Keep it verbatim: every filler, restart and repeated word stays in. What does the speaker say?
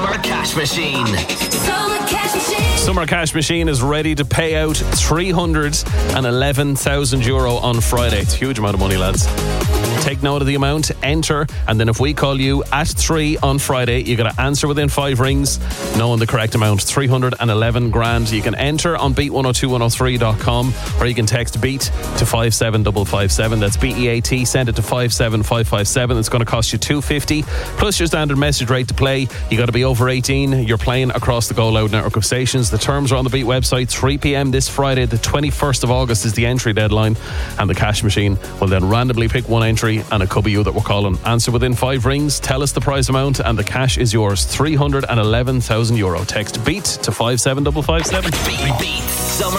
Summer Cash Machine. Summer Cash Machine. Summer Cash Machine is ready to pay out three hundred eleven thousand euro on Friday. It's a huge amount of money, lads. Take note of the amount, enter, and then if we call you at three on Friday, you got to answer within five rings, knowing the correct amount. three hundred eleven grand. You can enter on beat one oh two one oh three dot com, or you can text BEAT to five seven five five seven. That's B E A T. Send it to five seven five five seven. It's going to cost you two fifty plus your standard message rate to play. You got to be over eighteen. You're playing across the Go Loud network of stations. The terms are on the Beat website. three p.m. this Friday, the twenty-first of August is the entry deadline, and the cash machine will then randomly pick one entry, and it could be you that we're calling. Answer within five rings, tell us the prize amount, and the cash is yours. three hundred eleven thousand euro. Text BEAT to five seven five five seven. Beat, beat, Summer